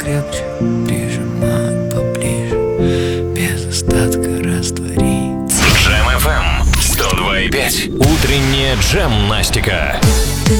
крепче, прижимают поближе, без остатка раствориться. Джем FM 102,5. Утреннее джем Настика.